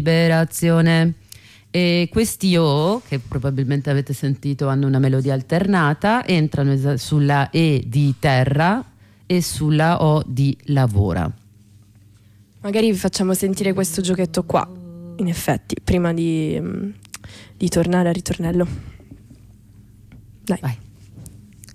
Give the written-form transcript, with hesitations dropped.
liberazione. E questi O, che probabilmente avete sentito hanno una melodia alternata, entrano sulla E di terra e sulla O di lavora. Magari vi facciamo sentire questo giochetto qua, in effetti, prima di tornare al ritornello. Dai. Vai.